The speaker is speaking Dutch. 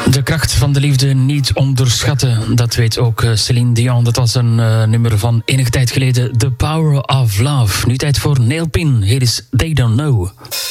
De kracht van de liefde niet onderschatten. Dat weet ook Céline Dion. Dat was een nummer van enige tijd geleden. The Power of Love. Nu tijd voor Neil Pin. Hier is They Don't Know.